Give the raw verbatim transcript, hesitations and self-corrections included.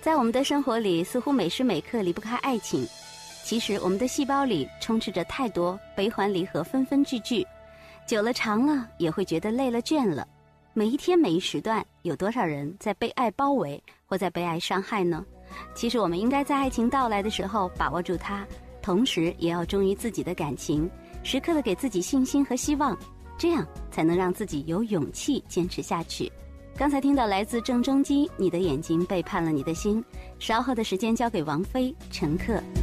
在我们的生活里，似乎每时每刻离不开爱情。其实我们的细胞里充斥着太多悲欢离合纷纷聚聚，久了长了也会觉得累了倦了。每一天每一时段，有多少人在被爱包围或在被爱伤害呢？其实我们应该在爱情到来的时候把握住它，同时也要忠于自己的感情，时刻的给自己信心和希望，这样才能让自己有勇气坚持下去。刚才听到来自郑中基，你的眼睛背叛了你的心。稍后的时间交给王菲，乘客。